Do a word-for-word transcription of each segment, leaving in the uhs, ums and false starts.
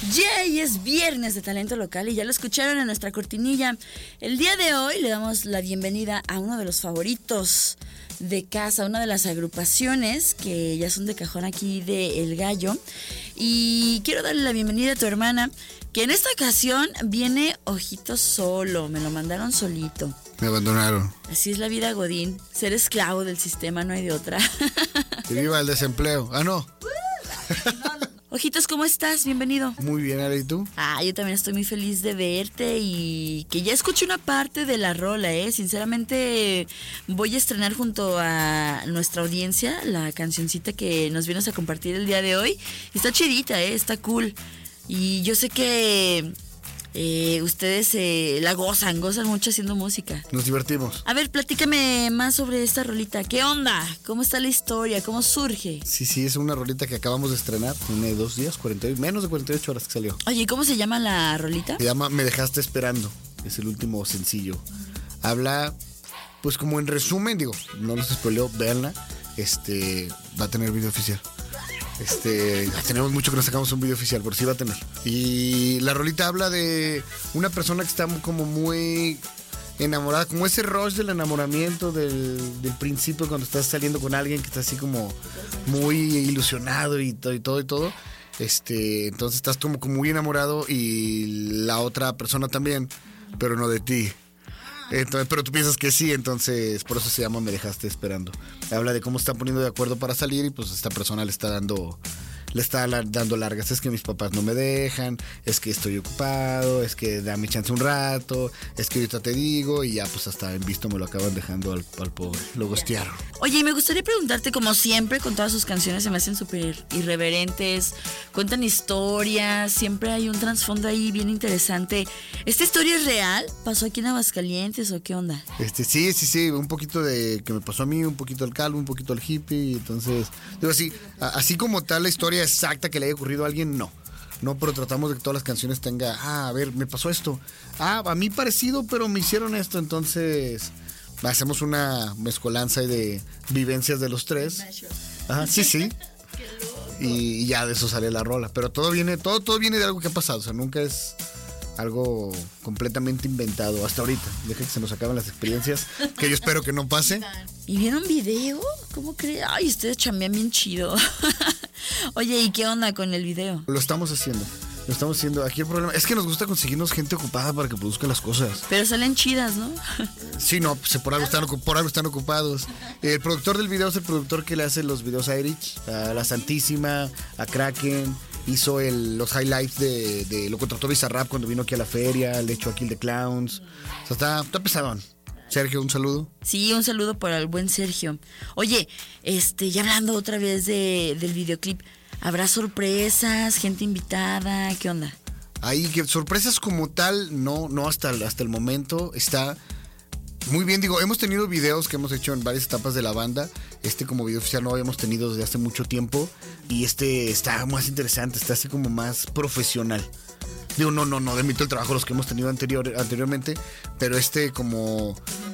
Yay, es viernes de talento local y ya lo escucharon en nuestra cortinilla. El día de hoy le damos la bienvenida a uno de los favoritos de casa, una de las agrupaciones que ya son de cajón aquí de El Gallo. Y quiero darle la bienvenida a tu hermana, que en esta ocasión viene ojito solo, me lo mandaron solito. Me abandonaron. Así es la vida, Godín, ser esclavo del sistema, no hay de otra. Que viva el desempleo. Ah, no. no, no. Ojitos, ¿cómo estás? Bienvenido. Muy bien, Ale, ¿y tú? Ah, yo también estoy muy feliz de verte y que ya escuché una parte de la rola, ¿eh? Sinceramente voy a estrenar junto a nuestra audiencia la cancioncita que nos vienes a compartir el día de hoy. Está chidita, ¿eh? Está cool. Y yo sé que eh, ustedes eh, la gozan, gozan mucho haciendo música. Nos divertimos. A ver, platícame más sobre esta rolita. ¿Qué onda? ¿Cómo está la historia? ¿Cómo surge? Sí, sí, es una rolita que acabamos de estrenar. Tiene dos días, cuarenta, menos de cuarenta y ocho horas que salió. Oye, ¿cómo se llama la rolita? Se llama Me Dejaste Esperando. Es el último sencillo. Habla, pues como en resumen, digo, no los spoileo, véanla. Este, va a tener video oficial. Este, tenemos mucho que nos sacamos un video oficial, pero sí va a tener. Y la rolita habla de una persona que está como muy enamorada, como ese rush del enamoramiento del, del principio cuando estás saliendo con alguien que está así como muy ilusionado y todo y todo y todo. Este, entonces estás como, como muy enamorado y la otra persona también, pero no de ti. Entonces, pero tú piensas que sí, entonces por eso se llama Me Dejaste Esperando. Habla de cómo están poniendo de acuerdo para salir y pues esta persona le está dando le está dando largas. Es que mis papás no me dejan, es que estoy ocupado, es que dame chance un rato, es que ahorita te digo, y ya pues hasta en visto me lo acaban dejando al, al pobre, lo gostearon. Oye, y me gustaría preguntarte, como siempre, con todas sus canciones se me hacen súper irreverentes, cuentan historias, siempre hay un trasfondo ahí bien interesante. ¿Esta historia es real? ¿Pasó aquí en Aguascalientes o qué onda? Este, sí, sí, sí, un poquito de que me pasó a mí, un poquito al calvo, un poquito al hippie, entonces, digo así, a, así como tal la historia exacta que le haya ocurrido a alguien, no. No, pero tratamos de que todas las canciones tenga, ah, a ver, me pasó esto. Ah, a mí parecido, pero me hicieron esto, entonces hacemos una mezcolanza de vivencias de los tres. Ajá, sí, sí. Y, y ya de eso sale la rola. Pero todo viene, todo, todo viene de algo que ha pasado. O sea, nunca es algo completamente inventado hasta ahorita. Deja que se nos acaben las experiencias, que yo espero que no pase. ¿Y vieron video? ¿Cómo crees? Ay, ustedes chambean bien chido. Oye, ¿y qué onda con el video? Lo estamos haciendo. Lo estamos haciendo. Aquí el problema es que nos gusta conseguirnos gente ocupada para que produzca las cosas. Pero salen chidas, ¿no? Sí, no, pues por algo están, por algo están ocupados. El productor del video es el productor que le hace los videos a Erich, a La Santísima, a Kraken. Hizo el, los highlights de, de lo contrató Bizarrap cuando vino aquí a la feria. Le echó aquí el de Clowns. O sea, está, está pesadón. Sergio, un saludo. Sí, un saludo para el buen Sergio. Oye, este, ya hablando otra vez de, del videoclip, ¿habrá sorpresas, gente invitada? ¿Qué onda? Ahí, que sorpresas como tal, no, no hasta, hasta el momento. Está muy bien, digo, hemos tenido videos que hemos hecho en varias etapas de la banda. Este como video oficial no habíamos tenido desde hace mucho tiempo. Y este está más interesante, está así como más profesional. Digo, no, no, no, demito el trabajo los que hemos tenido anterior, anteriormente, pero este como...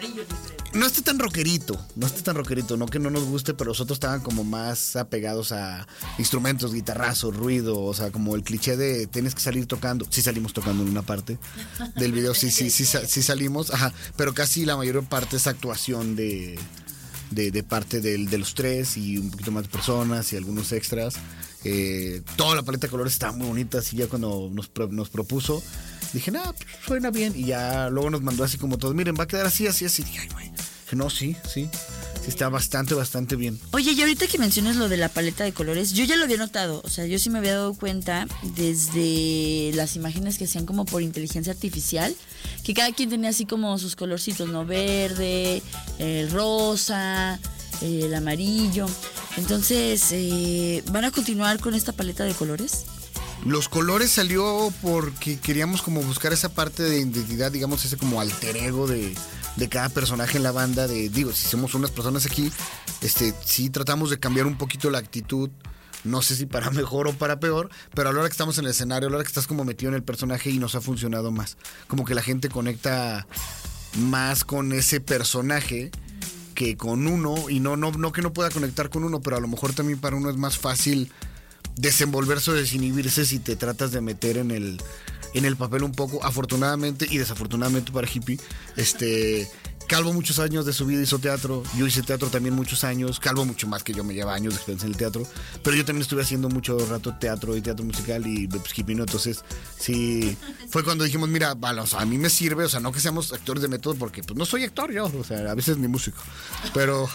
No está tan rockerito, no está tan rockerito, no que no nos guste, pero los otros estaban como más apegados a instrumentos, guitarrazos, ruido, o sea, como el cliché de tienes que salir tocando. Sí salimos tocando en una parte del video, sí, sí, sí, sí, sí salimos, ajá, pero casi la mayor parte es actuación de, de, de parte del, de los tres y un poquito más de personas y algunos extras. Eh, toda la paleta de colores estaba muy bonita, así ya cuando nos, nos propuso, dije, no, pues, suena bien, y ya luego nos mandó así como todos, miren, va a quedar así, así, así, dije, ay, güey, dije, no, sí, sí, sí está bastante, bastante bien. Oye, y ahorita que mencionas lo de la paleta de colores, yo ya lo había notado, o sea, yo sí me había dado cuenta desde las imágenes que hacían como por inteligencia artificial, que cada quien tenía así como sus colorcitos, ¿no? Verde, el rosa, el amarillo. Entonces, eh, ¿van a continuar con esta paleta de colores? Los colores salió porque queríamos como buscar esa parte de identidad, digamos, ese como alter ego de, de cada personaje en la banda. De, digo, si somos unas personas aquí, este, sí tratamos de cambiar un poquito la actitud. No sé si para mejor o para peor, pero a la hora que estamos en el escenario, a la hora que estás como metido en el personaje y nos ha funcionado más. Como que la gente conecta más con ese personaje que con uno, y no, no, no que no pueda conectar con uno, pero a lo mejor también para uno es más fácil desenvolverse o desinhibirse si te tratas de meter en el, en el papel un poco. Afortunadamente y desafortunadamente para Hippie, este... Calvo muchos años de su vida hizo teatro, yo hice teatro también muchos años, Calvo mucho más que yo, me lleva años de experiencia en el teatro, pero yo también estuve haciendo mucho rato teatro y teatro musical y pues, Hippie no, entonces sí, fue cuando dijimos, mira, vale, o sea, a mí me sirve, o sea, no que seamos actores de método porque pues no soy actor yo, o sea, a veces ni músico, pero...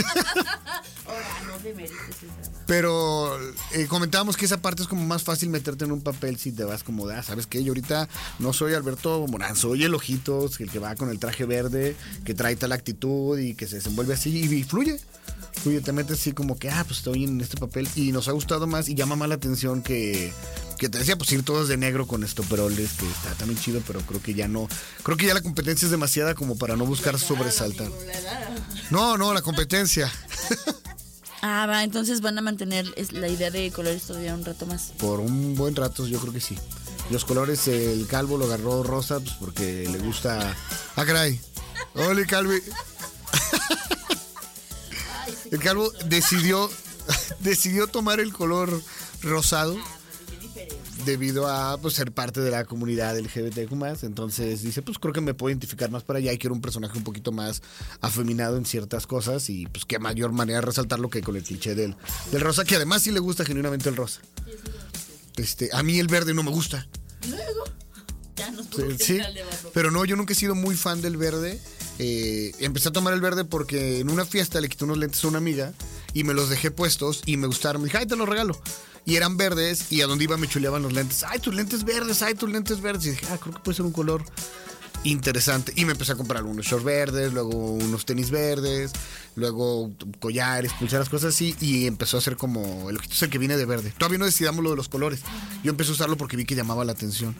Pero eh, comentábamos que esa parte es como más fácil meterte en un papel si te vas como de, ah, ¿sabes qué? Yo ahorita no soy Alberto Morán, soy el Ojitos, el que va con el traje verde, que trae tal actitud y que se desenvuelve así y, y fluye. Fluye, te metes así como que, ah, pues estoy en este papel y nos ha gustado más y llama más la atención que, que te decía, pues ir todos de negro con esto, pero es que está también chido, pero creo que ya no, creo que ya la competencia es demasiada como para no buscar sobresaltar. No, no, la competencia. Ah, va, entonces van a mantener la idea de colores todavía un rato más. Por un buen rato, yo creo que sí. Los colores, el Calvo lo agarró rosa, pues porque le gusta... ¡Ah, caray! ¡Ole, Calvi! El Calvo decidió, decidió tomar el color rosado debido a pues, ser parte de la comunidad L G B T Q más, entonces dice, pues creo que me puedo identificar más para allá y quiero un personaje un poquito más afeminado en ciertas cosas y pues qué mayor manera de resaltarlo que con el cliché del, del rosa, que además sí le gusta genuinamente el rosa. Este, a mí el verde no me gusta. Luego, ya nos sí, pero no, yo nunca he sido muy fan del verde. Eh, empecé a tomar el verde porque en una fiesta le quité unos lentes a una amiga y me los dejé puestos y me gustaron, me dije, ay, te los regalo. Y eran verdes y a donde iba me chuleaban los lentes. Ay, tus lentes verdes, ay, tus lentes verdes. Y dije, ah, creo que puede ser un color interesante. Y me empecé a comprar unos shorts verdes, luego unos tenis verdes, luego collares, pulseras, cosas así. Y empezó a ser como el ojito es el que viene de verde. Todavía no decidamos lo de los colores. Yo empecé a usarlo porque vi que llamaba la atención.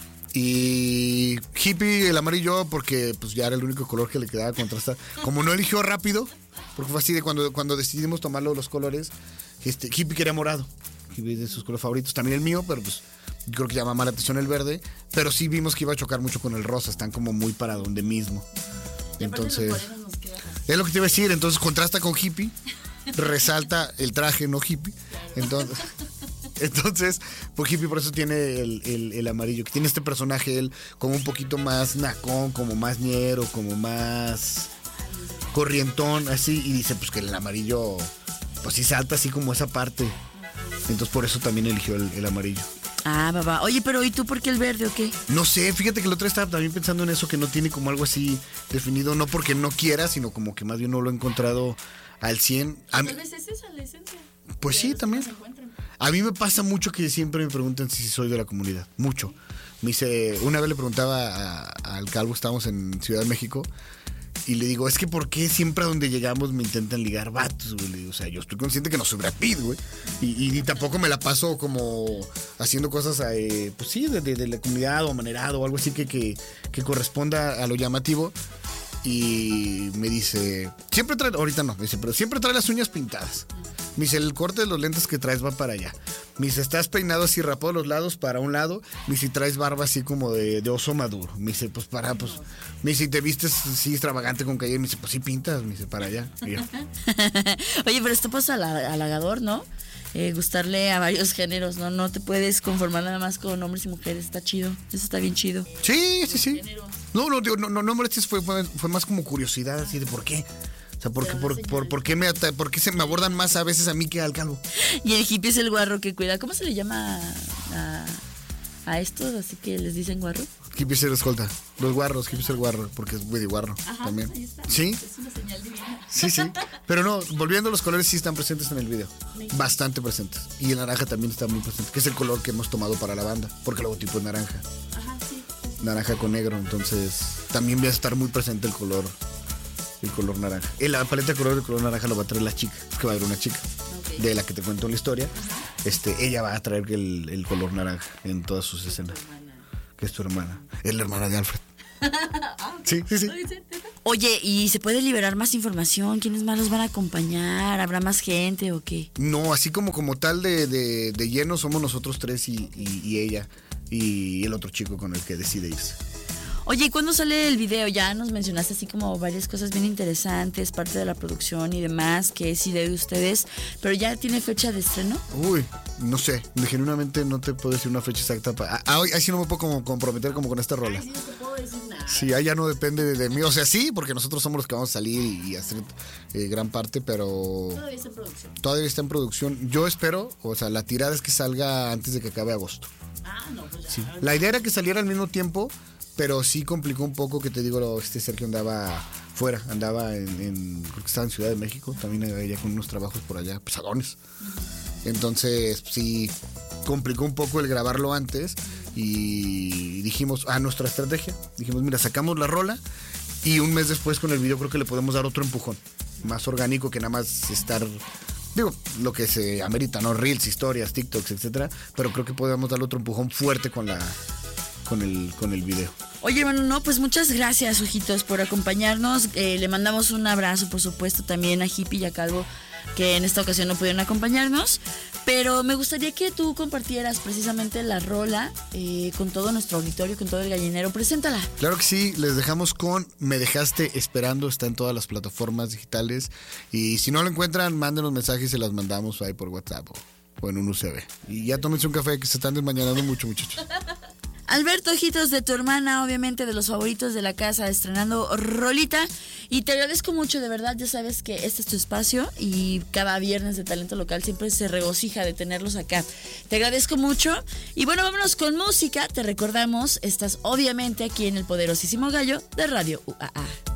Y Hippie, el amarillo, porque pues ya era el único color que le quedaba contrastar. Como no eligió rápido, porque fue así de cuando, cuando decidimos tomarlo de los colores, este, Hippie quería morado. De sus colores favoritos, también el mío, pero pues creo que llama más la atención el verde, pero sí vimos que iba a chocar mucho con el rosa, están como muy para donde mismo. Entonces, es lo que te iba a decir, entonces contrasta con Hippie, resalta el traje, no Hippie. Entonces, entonces pues Hippie por eso tiene el, el, el amarillo, que tiene este personaje, él como un poquito más nacón, como más ñero, como más corrientón, así, y dice pues que el amarillo, pues sí salta así como esa parte. Entonces por eso también eligió el, el amarillo. Ah, babá. Oye, pero ¿y tú por qué el verde o qué? No sé, fíjate que el otro estaba también pensando en eso, que no tiene como algo así definido, no porque no quiera, sino como que más bien no lo he encontrado al cien. Tal vez es esa la esencia. Pues sí, también. A mí me pasa mucho que siempre me preguntan si soy de la comunidad, mucho. Me dice, una vez le preguntaba a, al Calvo, estábamos en Ciudad de México, y le digo, es que ¿por qué siempre a donde llegamos me intentan ligar vatos, güey? Le digo, o sea, yo estoy consciente que no soy Brad Pitt, güey. Y, y ni tampoco me la paso como haciendo cosas, eh, pues sí, de, de, de la comunidad o amanerado o algo así que, que, que corresponda a lo llamativo. Y me dice, siempre trae, ahorita no, me dice, pero siempre trae las uñas pintadas. Me dice, el corte de los lentes que traes va para allá. Me dice, estás peinado así, rapado los lados para un lado. Me dice, traes barba así como de, de oso maduro. Me dice, pues para, pues. Me dice, te vistes así extravagante con calle. Me dice, pues sí pintas. Me dice, para allá. Oye, pero esto pasa halagador, ¿no? Eh, gustarle a varios géneros, ¿no? No te puedes conformar nada más con hombres y mujeres. Está chido. Eso está bien chido. Sí, sí, sí. No, no, no, no, no molestes, fue, fue, fue más como curiosidad, así de por qué. O sea, ¿por qué, por, por, por, qué me, por qué se me abordan más a veces a mí que al Calvo? Y el hippie es el guarro que cuida. ¿Cómo se le llama a, a estos? Así que les dicen guarro. Hippie es el escolta. Los guarros, hippie es el guarro, porque es muy de guarro. Ajá, también. Pues ahí está. ¿Sí? Es una señal divina. Sí, sí. Pero no, volviendo a los colores, sí están presentes en el video. Bastante presentes. Y el naranja también está muy presente, que es el color que hemos tomado para la banda, porque el logotipo es naranja. Ajá, sí. Naranja con negro, entonces también va a estar muy presente el color. El color naranja. En la paleta de color, el color naranja lo va a traer la chica. Es que va a haber una chica. Okay. De la que te cuento la historia. Ajá. Este, ella va a traer el, el color naranja en todas sus escenas. Que es tu hermana. Es la hermana de Alfred. Ah, sí, sí, sí. Oye, ¿y se puede liberar más información? ¿Quiénes más los van a acompañar? ¿Habrá más gente o qué? No, así como como tal de, de, de lleno somos nosotros tres y, y, y ella. Y el otro chico con el que decide irse. Oye, ¿y cuándo sale el video? Ya nos mencionaste así como varias cosas bien interesantes, parte de la producción y demás, que es idea de ustedes, pero ¿ya tiene fecha de estreno? Uy, no sé, genuinamente no te puedo decir una fecha exacta. Pa- ah, ahí sí no me puedo como comprometer como con esta rola. Ay, sí, no te puedo decir nada. Sí, ahí ya no depende de, de mí. O sea, sí, porque nosotros somos los que vamos a salir y, y hacer eh, gran parte, pero Todavía está en producción. todavía está en producción. Yo espero, o sea, la tirada es que salga antes de que acabe agosto. Ah, no, pues ya. Sí. La idea era que saliera al mismo tiempo, pero sí complicó un poco que te digo, este Sergio andaba fuera, andaba en, en creo que estaba en Ciudad de México, también allá con unos trabajos por allá, pesadones. Entonces, sí, complicó un poco el grabarlo antes y dijimos, ah, nuestra estrategia, dijimos, mira, sacamos la rola y un mes después con el video creo que le podemos dar otro empujón, más orgánico que nada más estar... Digo, lo que se amerita, ¿no? Reels, historias, TikToks, etcétera. Pero creo que podemos darle otro empujón fuerte con la con el, con el video. Oye, hermano, no, pues muchas gracias, ojitos, por acompañarnos. Eh, le mandamos un abrazo, por supuesto, también a Hippie y a Calvo, que en esta ocasión no pudieron acompañarnos. Pero me gustaría que tú compartieras precisamente la rola eh, con todo nuestro auditorio, con todo el gallinero. Preséntala. Claro que sí, les dejamos con Me Dejaste Esperando, está en todas las plataformas digitales. Y si no lo encuentran, mándenos mensajes y se las mandamos ahí por WhatsApp o, o en un U S B. Y ya tómense un café que se están desmañanando mucho, muchachos. Alberto, ojitos, de tu hermana, obviamente de los favoritos de la casa, estrenando rolita. Y te agradezco mucho, de verdad, ya sabes que este es tu espacio y cada viernes de Talento Local siempre se regocija de tenerlos acá. Te agradezco mucho. Y bueno, vámonos con música. Te recordamos, estás obviamente aquí en el poderosísimo gallo de Radio U A A.